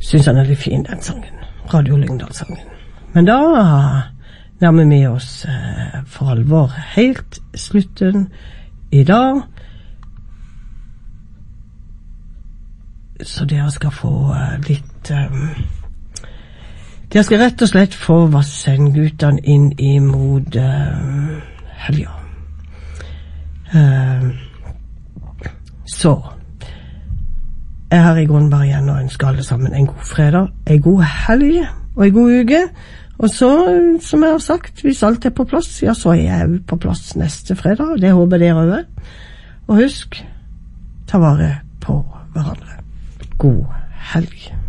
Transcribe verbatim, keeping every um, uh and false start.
synes han er litt fin, den sangen. Radio Lyngdal-sangen. Men da nærmer vi oss eh, for alvor helt slutten i dag. Så dere skal få uh, litt um, dere skal rett og slett få Vassendgutane inn imot uh, helga. Uh, så jeg har i grunnen bare igjen å ønske alle sammen en god fredag, en god helg og en god uke. Og så, som jeg har sagt, hvis alt er på plass, ja, så er jeg på plass neste fredag. Det håper dere også. Og husk, ta vare på hverandre. God helg.